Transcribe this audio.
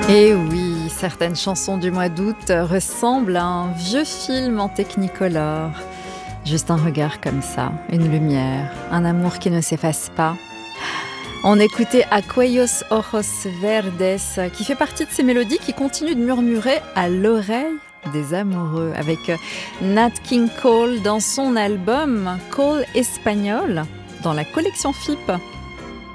Et oui, certaines chansons du mois d'août ressemblent à un vieux film en Technicolor. Juste un regard comme ça, une lumière, un amour qui ne s'efface pas. On écoutait Aquellos Ojos Verdes, qui fait partie de ces mélodies qui continuent de murmurer à l'oreille des amoureux, avec Nat King Cole dans son album Cole Espagnol, dans la collection FIP.